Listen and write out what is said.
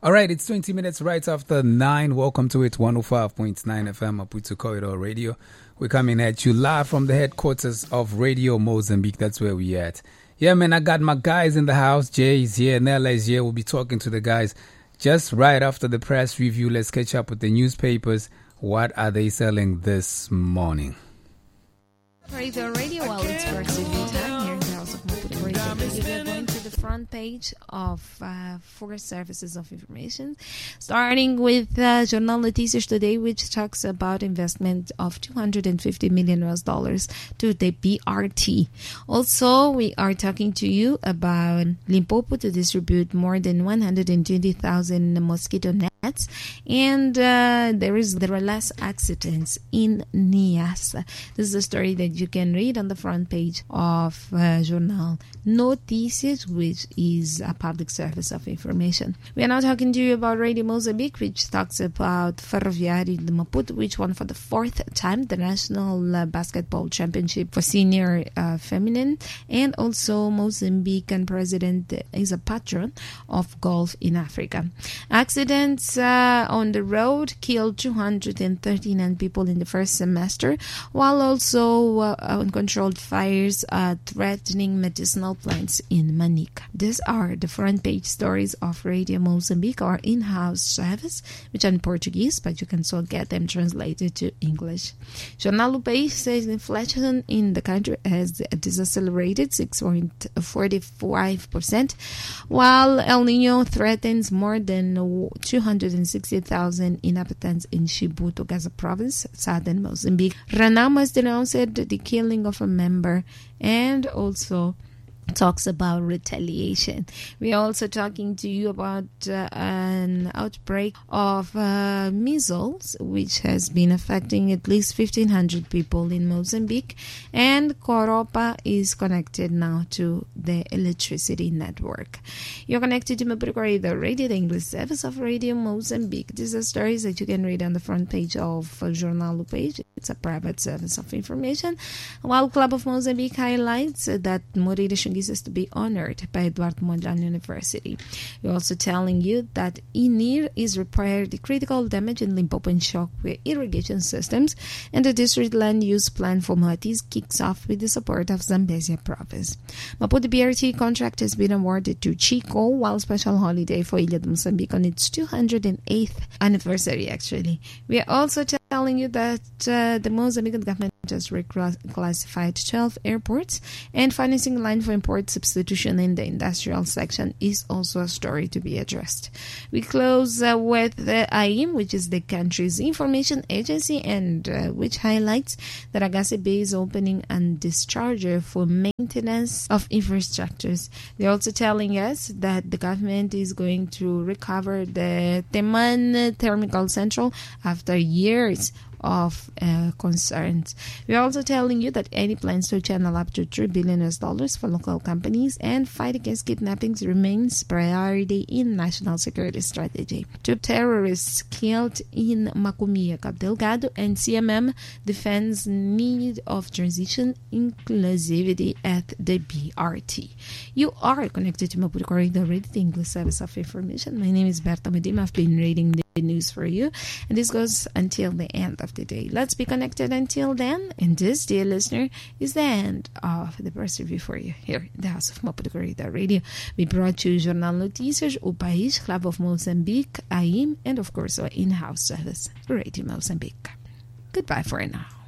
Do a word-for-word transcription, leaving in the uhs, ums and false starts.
All right, it's twenty minutes right after nine. Welcome to it, one oh five point nine F M, Maputo Corridor Radio. We're coming at you live from the headquarters of Radio Mozambique. That's where we at. Yeah, man, I got my guys in the house. Jay is here, Nella is here. We'll be talking to the guys just right after the press review. Let's catch up with the newspapers. What are they selling this morning? Radio Radio, well, it's first review time here in the house of Maputo Radio. We are going to the front page of uh, four services of information, starting with uh, Jornal Notícias today, which talks about investment of two hundred fifty million U S dollars to the B R T. Also, we are talking to you about Limpopo to distribute more than one hundred twenty thousand mosquito nets, and uh, there is there are less accidents in Niassa. This is a story that you can read on the front page of uh, Jornal Notícias, which is a public service of information. We are now talking to you about Radio Mozambique, which talks about Ferroviário de Maputo, which won for the fourth time the National uh, Basketball Championship for Senior uh, Feminine, and also Mozambican president is a patron of golf in Africa. Accidents uh, on the road killed two hundred thirty-nine people in the first semester, while also uh, uncontrolled fires uh, threatening medicinal plants in Manica. These are the front page stories of Radio Mozambique, our in-house service, which are in Portuguese, but you can still get them translated to English. Jornal do País says inflation in the country has decelerated six point four five percent, while El Niño threatens more than two hundred sixty thousand inhabitants in Chibuto, Gaza province, southern Mozambique. Renamo denounced the killing of a member and also talks about retaliation. We're also talking to you about uh, an outbreak of uh, measles, which has been affecting at least fifteen hundred people in Mozambique, and Coropa is connected now to the electricity network. You're connected to Maputo the radio, the English service of Radio Mozambique. These are stories that you can read on the front page of uh, Jornal do País. It's a private service of information, while Club of Mozambique highlights uh, that Moreira Xunguisa is to be honored by Eduardo Mondlane University. We're also telling you that I N I R is repaired the critical damage in Limpopo and Shockway irrigation systems, and the district land use plan for Moatiz kicks off with the support of Zambezia province. Maputo B R T contract has been awarded to Chico, while special holiday for Ilha de Moçambique on its two hundred eighth anniversary, actually. We are also telling you that uh, the Mozambican government has reclassified twelve airports, and financing line for import substitution in the industrial section is also a story to be addressed. We close uh, with the I I M, which is the country's information agency, and uh, which highlights that Agase Bay is opening a discharger for maintenance of infrastructures. They're also telling us that the government is going to recover the Teman Thermal Central after years of uh, concerns. We're also telling you that any plans to channel up to three billion U S dollars for local companies and fight against kidnappings remains priority in national security strategy. Two terrorists killed in Macomia, Cabo Delgado, and C M M defends need of transition inclusivity at the B R T. You are connected to Maputo Corridor Radio, the English service of information. My name is Berta Medina. I've been reading the news for you, and this goes until the end of the day. Let's be connected until then, and this, dear listener, is the end of the press review for you here in the house of Maputo Corridor Radio. We brought you Jornal Notícias, O País, Club of Mozambique, I I M, and of course our in-house service, Radio Mozambique. Goodbye for now.